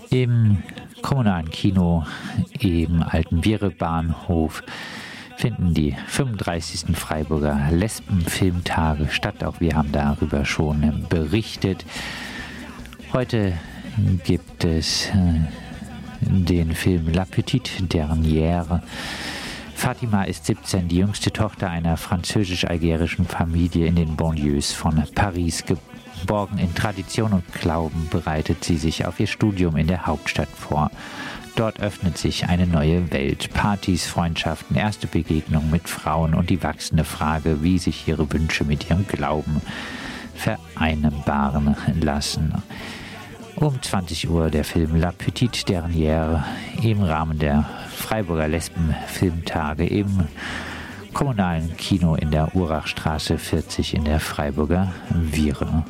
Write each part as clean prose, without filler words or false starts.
Im kommunalen Kino im alten Viere-Bahnhof finden die 35. Freiburger Lesbenfilmtage statt. Auch wir haben darüber schon berichtet. Heute gibt es den Film La Petite Dernière. Fatima ist 17, die jüngste Tochter einer französisch-algerischen Familie in den Banlieues von Paris. Geborgen in Tradition und Glauben bereitet sie sich auf ihr Studium in der Hauptstadt vor. Dort öffnet sich eine neue Welt. Partys, Freundschaften, erste Begegnungen mit Frauen und die wachsende Frage, wie sich ihre Wünsche mit ihrem Glauben vereinbaren lassen. Um 20 Uhr der Film La Petite Dernière im Rahmen der Freiburger Lesbenfilmtage im kommunalen Kino in der Urachstraße 40 in der Freiburger Viere.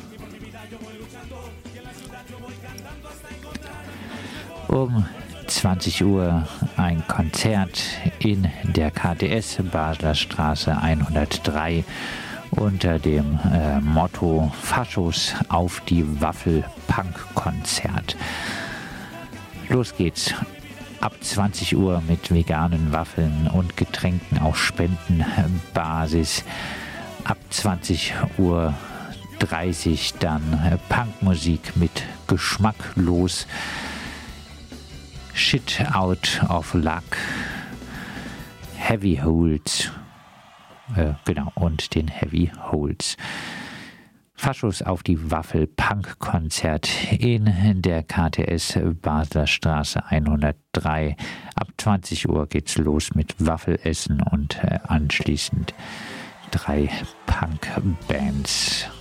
Um 20 Uhr ein Konzert in der KTS Basler Straße 103 unter dem Motto Faschos auf die Waffel Punk-Konzert. Los geht's ab 20 Uhr mit veganen Waffeln und Getränken auf Spendenbasis. Ab 20 Uhr 30 dann Punkmusik mit geschmacklos. Shit Out of Luck, Heavy Holes, und den Heavy Holes. Faschos auf die Waffel Punk-Konzert in der KTS Basler Straße 103. Ab 20 Uhr geht's los mit Waffelessen und anschließend 3 Punk-Bands.